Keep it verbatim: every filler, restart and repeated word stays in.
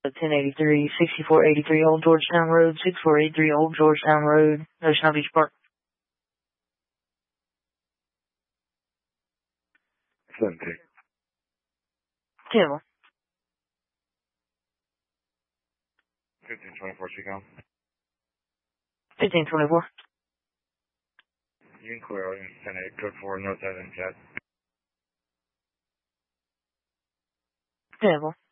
ten eighty-three, sixty-four eighty-three Old Georgetown Road, sixty-four eighty-three Old Georgetown Road, Ocean Beach Park. seventeen. ten. fifteen twenty-four, Chico. fifteen twenty-four. You can clear out in ten eight, code four, north side and cat. ten.